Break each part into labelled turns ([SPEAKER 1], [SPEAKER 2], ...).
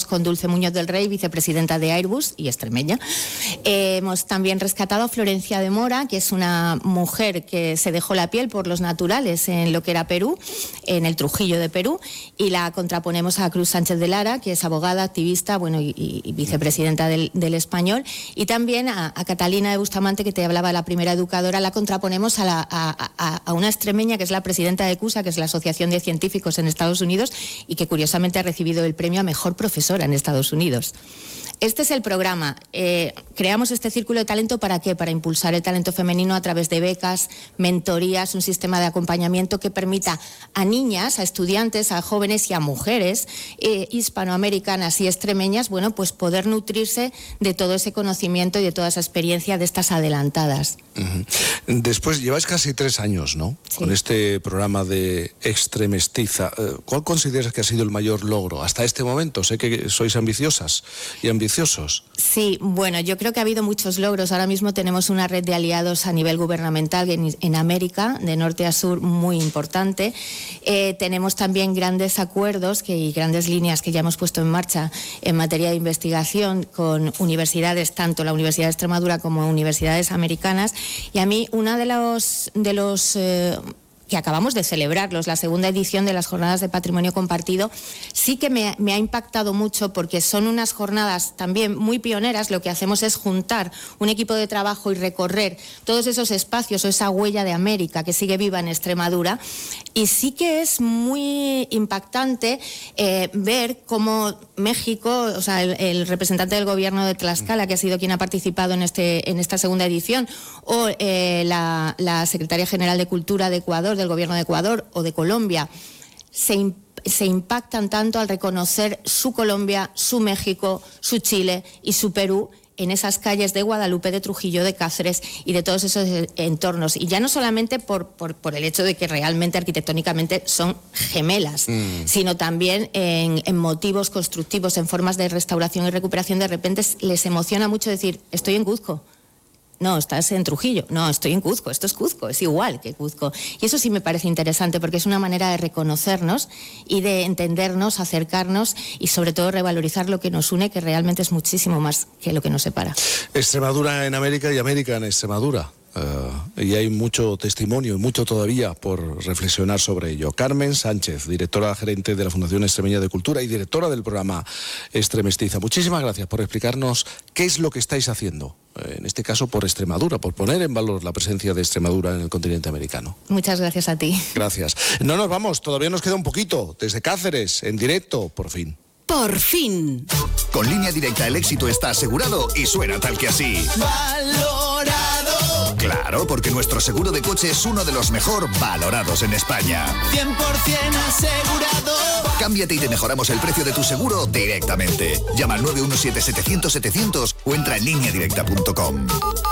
[SPEAKER 1] con Dulce Muñoz del Rey, vicepresidenta de Airbus y extremeña. Hemos también rescatado a Florencia de Mora, que es una mujer que se dejó la piel por los naturales en lo que era Perú, en el Trujillo de Perú, y la contraponemos a Cruz Sánchez de Lara, que es abogada, activista, bueno, y vicepresidenta del Español, y también a Catalina de Bustamante, que te hablaba, la primera educadora, la contraponemos a una extremeña que es la presidenta de CUSA, que es la Asociación de Científicos en Estados Unidos, y que curiosamente ha recibido el premio a mejor profesora en Estados Unidos. Este es el programa. Creamos este círculo de talento, ¿para qué? Para impulsar el talento femenino a través de becas, mentorías, un sistema de acompañamiento que permita a niñas, a estudiantes, a jóvenes y a mujeres hispanoamericanas y extremeñas, bueno, pues poder nutrirse de todo ese conocimiento y de toda esa experiencia de estas adelantadas.
[SPEAKER 2] Después lleváis casi 3 años, ¿no? Sí. Con este programa de Extremestiza. ¿Cuál consideras que ha sido el mayor logro hasta este momento? Sé que sois ambiciosas y ambiciosos.
[SPEAKER 1] Sí, bueno, yo creo que ha habido muchos logros. Ahora mismo tenemos una red de aliados a nivel gubernamental en América, de norte a sur, muy importante. Tenemos también grandes acuerdos y grandes líneas que ya hemos puesto en marcha en materia de investigación con universidades, tanto la Universidad de Extremadura como universidades americanas. Y a mí, una de los que acabamos de celebrarlos, la segunda edición de las Jornadas de Patrimonio Compartido, sí que me ha impactado mucho, porque son unas jornadas también muy pioneras. Lo que hacemos es juntar un equipo de trabajo y recorrer todos esos espacios o esa huella de América que sigue viva en Extremadura, y sí que es muy impactante ver cómo México, o sea, el representante del gobierno de Tlaxcala, que ha sido quien ha participado en esta segunda edición, o la secretaria general de Cultura de Ecuador, del gobierno de Ecuador o de Colombia, se impactan tanto al reconocer su Colombia, su México, su Chile y su Perú en esas calles de Guadalupe, de Trujillo, de Cáceres y de todos esos entornos. Y ya no solamente por el hecho de que realmente arquitectónicamente son gemelas, sino también en motivos constructivos, en formas de restauración y recuperación. De repente les emociona mucho decir, estoy en Cuzco. No, estás en Trujillo. No, estoy en Cuzco. Esto es Cuzco, es igual que Cuzco. Y eso sí me parece interesante, porque es una manera de reconocernos y de entendernos, acercarnos y sobre todo revalorizar lo que nos une, que realmente es muchísimo más que lo que nos separa.
[SPEAKER 2] Extremadura en América y América en Extremadura. Y hay mucho testimonio y mucho todavía por reflexionar sobre ello. Carmen Sánchez, directora gerente de la Fundación Extremeña de Cultura y directora del programa Extremestiza. Muchísimas gracias por explicarnos qué es lo que estáis haciendo, en este caso por Extremadura, por poner en valor la presencia de Extremadura en el continente americano.
[SPEAKER 1] Muchas gracias a ti.
[SPEAKER 2] Gracias. No nos vamos, todavía nos queda un poquito. Desde Cáceres, en directo, por fin.
[SPEAKER 3] ¡Por fin!
[SPEAKER 4] Con Línea Directa el éxito está asegurado y suena tal que así.
[SPEAKER 3] ¡Valorado!
[SPEAKER 4] Claro, porque nuestro seguro de coche es uno de los mejor valorados en España.
[SPEAKER 3] 100% asegurado.
[SPEAKER 4] Cámbiate y te mejoramos el precio de tu seguro directamente. Llama al 917-700-700 o entra en lineadirecta.com.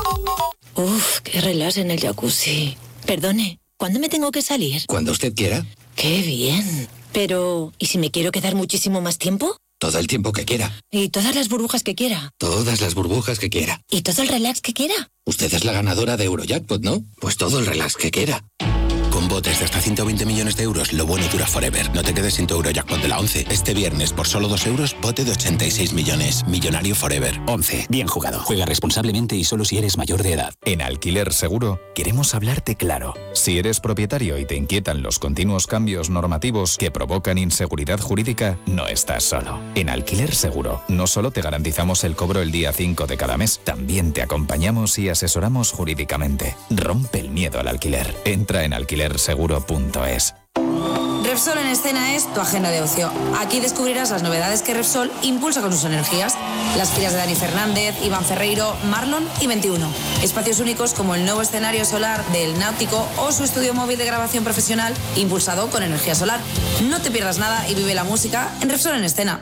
[SPEAKER 5] Uf, qué relax en el jacuzzi. Perdone, ¿cuándo me tengo que salir?
[SPEAKER 6] Cuando usted quiera.
[SPEAKER 5] ¡Qué bien! Pero, ¿y si me quiero quedar muchísimo más tiempo?
[SPEAKER 6] Todo el tiempo que quiera.
[SPEAKER 5] ¿Y todas las burbujas que quiera?
[SPEAKER 6] Todas las burbujas que quiera.
[SPEAKER 5] ¿Y todo el relax que quiera?
[SPEAKER 6] Usted es la ganadora de Eurojackpot, ¿no? Pues todo el relax que quiera. Con botes de hasta 120 millones de euros, lo bueno dura forever. No te quedes sin tu Eurojackpot de la 11. Este viernes, por solo 2 euros, bote de 86 millones. Millonario forever.
[SPEAKER 7] 11. Bien jugado. Juega responsablemente y solo si eres mayor de edad.
[SPEAKER 8] En Alquiler Seguro queremos hablarte claro. Si eres propietario y te inquietan los continuos cambios normativos que provocan inseguridad jurídica, no estás solo. En Alquiler Seguro no solo te garantizamos el cobro el día 5 de cada mes, también te acompañamos y asesoramos jurídicamente. Rompe el miedo al alquiler. Entra en alquilerseguro.es.
[SPEAKER 9] Repsol en Escena es tu agenda de ocio. Aquí descubrirás las novedades que Repsol impulsa con sus energías. Las giras de Dani Fernández, Iván Ferreiro, Marlon y 21. Espacios únicos como el nuevo escenario solar del Náutico o su estudio móvil de grabación profesional impulsado con energía solar. No te pierdas nada y vive la música en Repsol en Escena.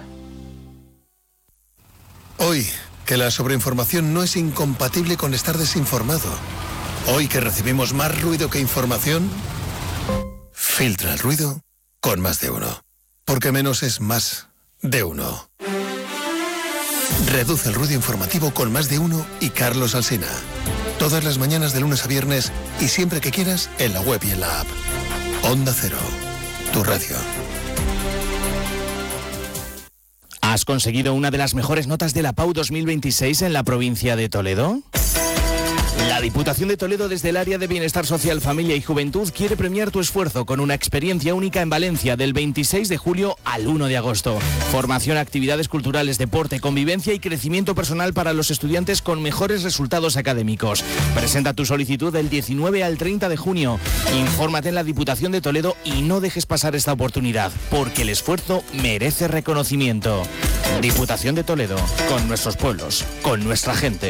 [SPEAKER 10] Hoy, que la sobreinformación no es incompatible con estar desinformado. Hoy que recibimos más ruido que información, filtra el ruido con Más de Uno. Porque menos es más de uno. Reduce el ruido informativo con Más de Uno y Carlos Alsina. Todas las mañanas de lunes a viernes y siempre que quieras en la web y en la app. Onda Cero, tu radio.
[SPEAKER 11] ¿Has conseguido una de las mejores notas de la PAU 2026 en la provincia de Toledo? La Diputación de Toledo, desde el área de Bienestar Social, Familia y Juventud, quiere premiar tu esfuerzo con una experiencia única en Valencia del 26 de julio al 1 de agosto. Formación, actividades culturales, deporte, convivencia y crecimiento personal para los estudiantes con mejores resultados académicos. Presenta tu solicitud del 19 al 30 de junio. Infórmate en la Diputación de Toledo y no dejes pasar esta oportunidad, porque el esfuerzo merece reconocimiento. Diputación de Toledo, con nuestros pueblos, con nuestra gente.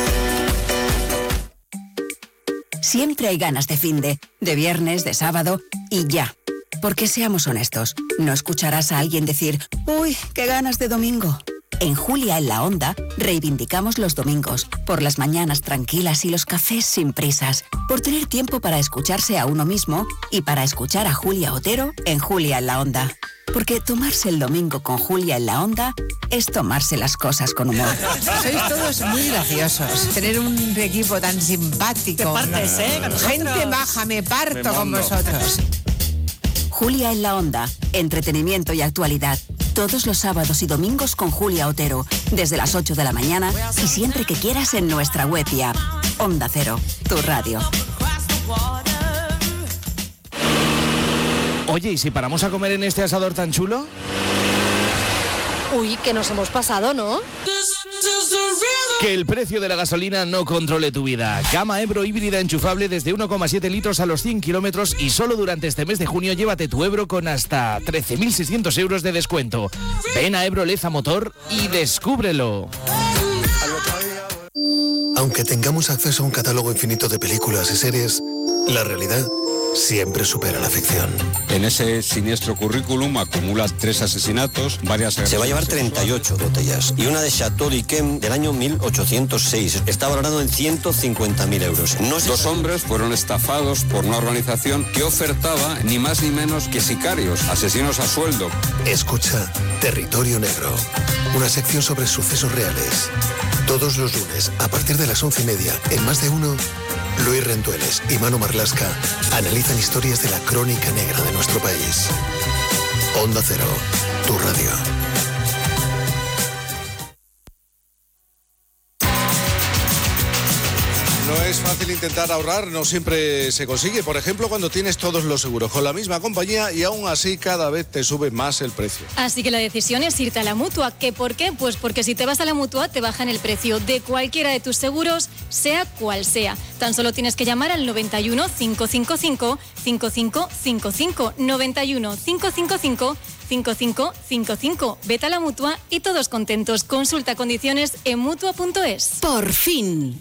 [SPEAKER 12] Siempre hay ganas de finde, de viernes, de sábado y ya. Porque seamos honestos, no escucharás a alguien decir, uy, qué ganas de domingo. En Julia en la Onda reivindicamos los domingos, por las mañanas tranquilas y los cafés sin prisas, por tener tiempo para escucharse a uno mismo y para escuchar a Julia Otero en Julia en la Onda. Porque tomarse el domingo con Julia en la Onda es tomarse las cosas con humor.
[SPEAKER 13] Sois todos muy graciosos. Tener un equipo tan simpático.
[SPEAKER 14] Te partes, ¿no?
[SPEAKER 13] Gente maja, me parto con vosotros.
[SPEAKER 12] Julia en la Onda, entretenimiento y actualidad. Todos los sábados y domingos con Julia Otero, desde las 8 de la mañana y siempre que quieras en nuestra web y app. Onda Cero, tu radio.
[SPEAKER 11] Oye, ¿y si paramos a comer en este asador tan chulo?
[SPEAKER 15] Uy, que nos hemos pasado, ¿no?
[SPEAKER 11] Que el precio de la gasolina no controle tu vida. Gama Ebro híbrida enchufable desde 1,7 litros a los 100 kilómetros y solo durante este mes de junio llévate tu Ebro con hasta 13.600 euros de descuento. Ven a Ebro Leza Motor y descúbrelo.
[SPEAKER 10] Aunque tengamos acceso a un catálogo infinito de películas y series, la realidad siempre supera la ficción.
[SPEAKER 16] En ese siniestro currículum acumula 3 asesinatos, varias...
[SPEAKER 17] Se va a llevar 38 botellas y una de Chateau d'Yquem del año 1806. Está valorado en 150.000 euros.
[SPEAKER 16] Dos hombres fueron estafados por una organización que ofertaba ni más ni menos que sicarios, asesinos a sueldo.
[SPEAKER 10] Escucha Territorio Negro, una sección sobre sucesos reales. Todos los lunes, a partir de las 11:30, en Más de Uno, Luis Rendueles y Manu Marlasca analizan historias de la crónica negra de nuestro país. Onda Cero, tu radio.
[SPEAKER 2] No es fácil intentar ahorrar, no siempre se consigue. Por ejemplo, cuando tienes todos los seguros con la misma compañía y aún así cada vez te sube más el precio.
[SPEAKER 15] Así que la decisión es irte a la Mutua. ¿Qué por qué? Pues porque si te vas a la Mutua te bajan el precio de cualquiera de tus seguros, sea cual sea. Tan solo tienes que llamar al 91 555 5555. 91 555 5555. Vete a la Mutua y todos contentos. Consulta condiciones en Mutua.es.
[SPEAKER 3] Por fin.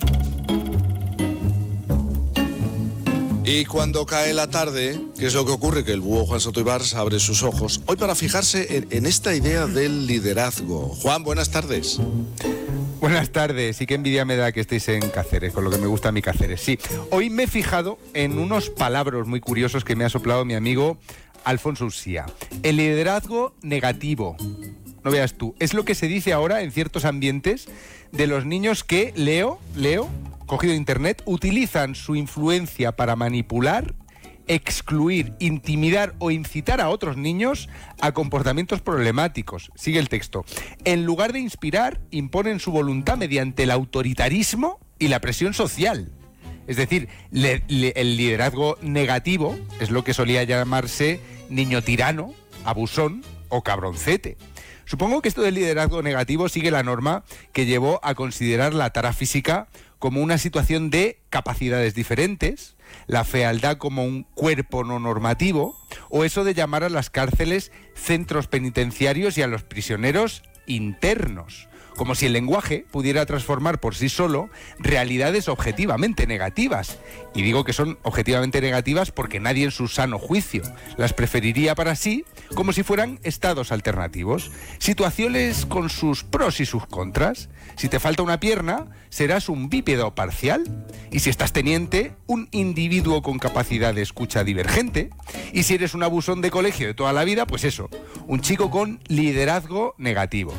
[SPEAKER 2] Y cuando cae la tarde, ¿qué es lo que ocurre? Que el búho Juan Soto Ibars abre sus ojos. Hoy para fijarse en esta idea del liderazgo. Juan, buenas tardes.
[SPEAKER 18] Buenas tardes, y qué envidia me da que estéis en Cáceres, con lo que me gusta mi Cáceres. Sí, hoy me he fijado en unos palabras muy curiosos que me ha soplado mi amigo Alfonso Usía. El liderazgo negativo. No veas tú, es lo que se dice ahora en ciertos ambientes de los niños que, leo, cogido de internet, utilizan su influencia para manipular, excluir, intimidar o incitar a otros niños a comportamientos problemáticos. Sigue el texto. En lugar de inspirar, imponen su voluntad mediante el autoritarismo y la presión social. Es decir, el liderazgo negativo es lo que solía llamarse niño tirano, abusón o cabroncete. Supongo que esto del liderazgo negativo sigue la norma que llevó a considerar la tara física como una situación de capacidades diferentes, la fealdad como un cuerpo no normativo, o eso de llamar a las cárceles centros penitenciarios y a los prisioneros internos, como si el lenguaje pudiera transformar por sí solo realidades objetivamente negativas. Y digo que son objetivamente negativas porque nadie en su sano juicio las preferiría para sí, como si fueran estados alternativos, situaciones con sus pros y sus contras. Si te falta una pierna, serás un bípedo parcial, y si estás teniente, un individuo con capacidad de escucha divergente, y si eres un abusón de colegio de toda la vida, pues eso, un chico con liderazgo negativo.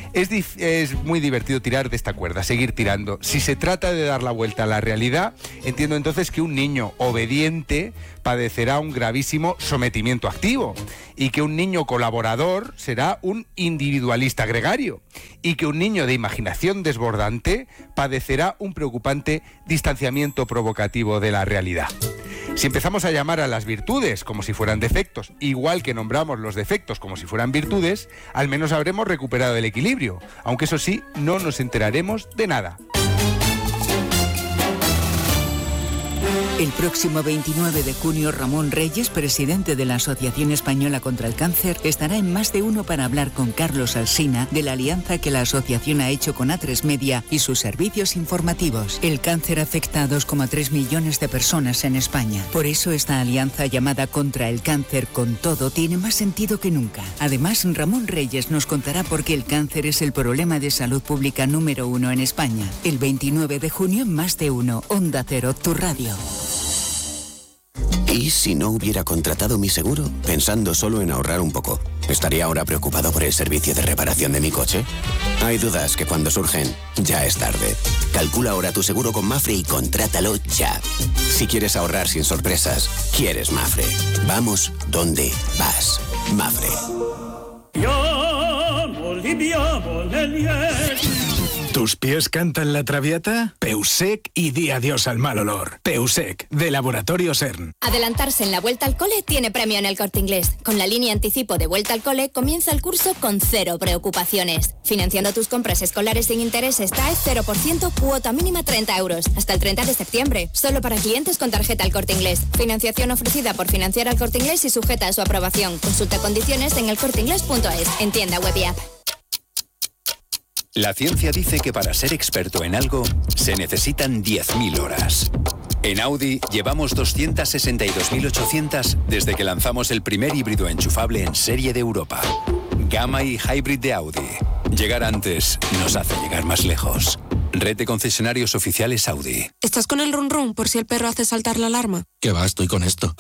[SPEAKER 18] Es muy divertido tirar de esta cuerda, seguir tirando. Si se trata de dar la vuelta a la realidad, entiendo entonces que un niño obediente padecerá un gravísimo sometimiento activo y que un niño colaborador será un individualista gregario y que un niño de imaginación desbordante padecerá un preocupante distanciamiento provocativo de la realidad. Si empezamos a llamar a las virtudes como si fueran defectos, igual que nombramos los defectos como si fueran virtudes, al menos habremos recuperado el equilibrio, aunque eso sí, no nos enteraremos de nada.
[SPEAKER 14] El próximo 29 de junio, Ramón Reyes, presidente de la Asociación Española contra el Cáncer, estará en Más de Uno para hablar con Carlos Alsina de la alianza que la asociación ha hecho con A3 Media y sus servicios informativos. El cáncer afecta a 2,3 millones de personas en España. Por eso esta alianza llamada Contra el Cáncer con Todo tiene más sentido que nunca. Además, Ramón Reyes nos contará por qué el cáncer es el problema de salud pública número 1 en España. El 29 de junio, Más de Uno, Onda Cero, tu radio.
[SPEAKER 6] ¿Y si no hubiera contratado mi seguro? Pensando solo en ahorrar un poco, ¿estaría ahora preocupado por el servicio de reparación de mi coche? Hay dudas que cuando surgen, ya es tarde. Calcula ahora tu seguro con Mapfre y contrátalo ya. Si quieres ahorrar sin sorpresas, quieres Mapfre. Vamos donde vas. Mapfre.
[SPEAKER 19] ¿Tus pies cantan la traviata? Peusec y di adiós al mal olor. Peusec, de Laboratorio CERN.
[SPEAKER 20] Adelantarse en la Vuelta al Cole tiene premio en El Corte Inglés. Con la línea anticipo de Vuelta al Cole comienza el curso con 0 preocupaciones. Financiando tus compras escolares sin intereses, TAE 0%, cuota mínima 30 euros. Hasta el 30 de septiembre. Solo para clientes con tarjeta El Corte Inglés. Financiación ofrecida por Financiar al Corte Inglés y sujeta a su aprobación. Consulta condiciones en elcorteinglés.es. En tienda web y app.
[SPEAKER 21] La ciencia dice que para ser experto en algo se necesitan 10.000 horas. En Audi llevamos 262.800 desde que lanzamos el primer híbrido enchufable en serie de Europa. Gamma y Hybrid de Audi. Llegar antes nos hace llegar más lejos. Red de concesionarios oficiales Audi.
[SPEAKER 22] ¿Estás con el run run por si el perro hace saltar la alarma?
[SPEAKER 23] ¿Qué va? Estoy con esto.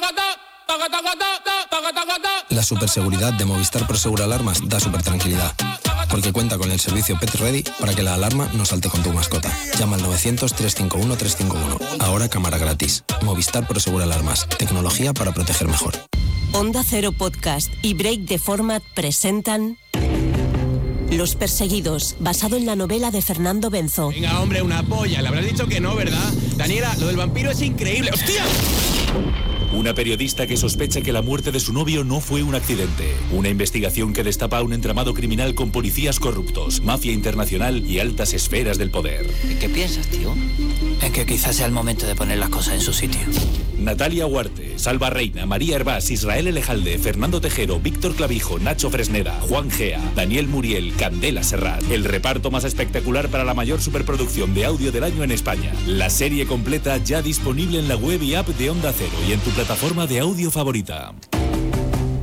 [SPEAKER 23] La superseguridad de Movistar Prosegur Alarmas da super tranquilidad, porque cuenta con el servicio Pet Ready para que la alarma no salte con tu mascota. Llama al 900-351-351. Ahora cámara gratis. Movistar Prosegur Alarmas. Tecnología para proteger mejor.
[SPEAKER 24] Onda Cero Podcast y Break the Format presentan Los Perseguidos, basado en la novela de Fernando Benzo.
[SPEAKER 25] Venga, hombre, una polla. Le habrás dicho que no, ¿verdad? Daniela, lo del vampiro es increíble. ¡Hostia!
[SPEAKER 26] Una periodista que sospecha que la muerte de su novio no fue un accidente. Una investigación que destapa un entramado criminal con policías corruptos, mafia internacional y altas esferas del poder.
[SPEAKER 27] ¿En qué piensas, tío? En que quizás sea el momento de poner las cosas en su sitio.
[SPEAKER 26] Natalia Huarte, Salva Reina, María Hervás, Israel Elejalde, Fernando Tejero, Víctor Clavijo, Nacho Fresneda, Juan Gea, Daniel Muriel, Candela Serrat. El reparto más espectacular para la mayor superproducción de audio del año en España. La serie completa ya disponible en la web y app de Onda Cero y en tu plataforma de audio favorita.